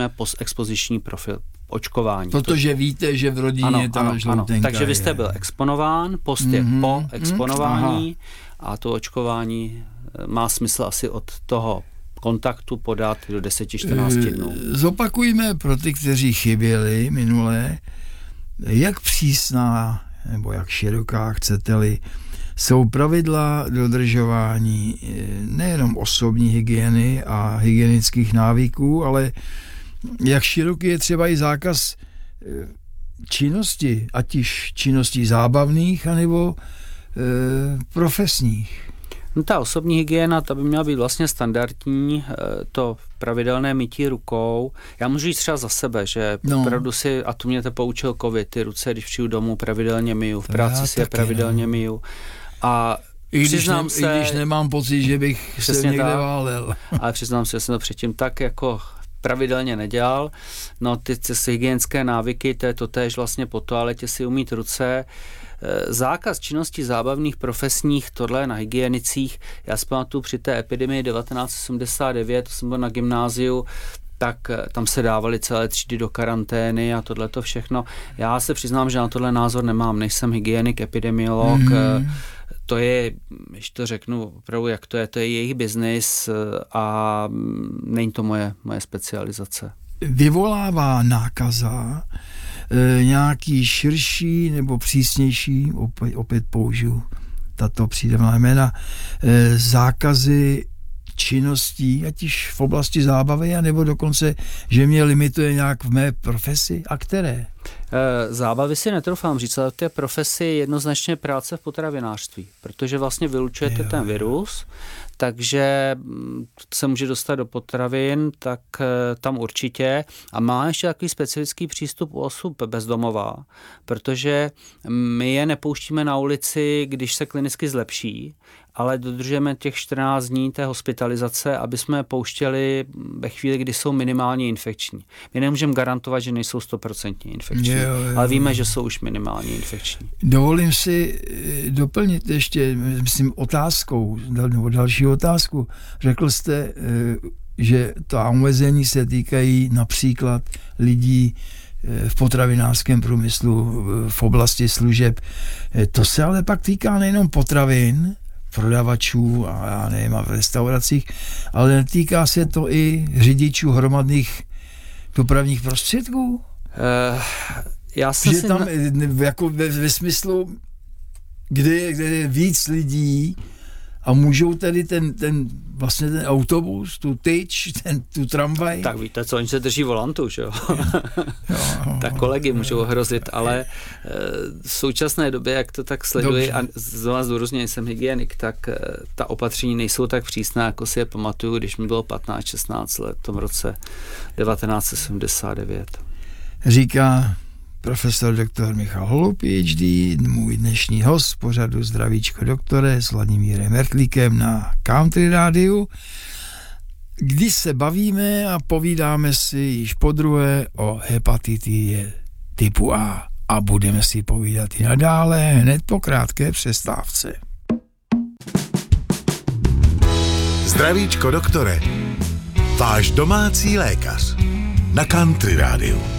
takzvané postexpoziční profil očkování. Protože víte, že v rodině ta žloutenka takže vy jste byl exponován, post je po exponování a to očkování má smysl asi od toho kontaktu podat do 10-14 dnů. Zopakujme pro ty, kteří chyběli minule, jak přísná nebo jak široká, chcete-li, jsou pravidla dodržování nejenom osobní hygieny a hygienických návyků, ale jak široký je třeba i zákaz činnosti, ať již činností zábavných, anebo profesních. No, ta osobní hygiena, ta by měla být vlastně standardní, to pravidelné mytí rukou. Já můžu jít třeba za sebe, že opravdu si, a to mě to poučil covid, ty ruce, když přijdu domů, pravidelně myju, v práci si je pravidelně myju. A přiznám se... I když nemám pocit, že bych se někde válel. Ale přiznám se, že jsem to předtím tak jako pravidelně nedělal. No ty hygienické návyky, to je totéž vlastně po toaletě si umýt ruce. Zákaz činností zábavných, profesních, tohle na hygienicích. Já si pamatuju při té epidemii 1989, to jsem byl na gymnáziu, tak tam se dávaly celé třídy do karantény a tohleto všechno. Já se přiznám, že na tohle názor nemám, nejsem hygienik, epidemiolog, to je, když to řeknu opravdu, jak to je jejich biznis a není to moje specializace. Vyvolává nákaza nějaký širší nebo přísnější, opět použiju tato přídavná jména, zákazy činností, ať již v oblasti zábavy, anebo dokonce, že mě limituje nějak v mé profesi? A které? Zábavy si netroufám říct, ale v té profesi je jednoznačně práce v potravinářství, protože vlastně vylučujete ten virus, takže se může dostat do potravin, tak tam určitě. A má ještě takový specifický přístup u osob bezdomová, protože my je nepouštíme na ulici, když se klinicky zlepší, ale dodržujeme těch 14 dní té hospitalizace, aby jsme je pouštěli ve chvíli, kdy jsou minimálně infekční. My nemůžeme garantovat, že nejsou 100% infekční, ale víme, že jsou už minimálně infekční. Dovolím si doplnit ještě, myslím, otázkou, nebo další otázku. Řekl jste, že ta omezení se týkají například lidí v potravinářském průmyslu, v oblasti služeb. To se ale pak týká nejenom potravin, prodavačů a já nevím, a v restauracích, ale týká se to i řidičů hromadných dopravních prostředků? Já jsem že tam jako ve smyslu, kde je víc lidí a můžou tedy ten autobus, tu tyč, tu tramvaj. Tak víte co, oni se drží volantu, že jo? Tak kolegy můžou ohrozit, ale v současné době, jak to tak sleduji, a znovu zdůrazňuji, jsem hygienik, tak ta opatření nejsou tak přísná, jako si je pamatuju, když mi bylo 15-16 let, v tom roce 1979. Říká profesor doktor Michal Holub, PhD, můj dnešní host pořadu Zdravíčko doktore s Vladimírem Mertlíkem na Country Rádiu, kdy se bavíme a povídáme si již podruhé o hepatitidě typu A. A budeme si povídat i nadále hned po krátké přestávce. Zdravíčko doktore, váš domácí lékař na Country Rádiu.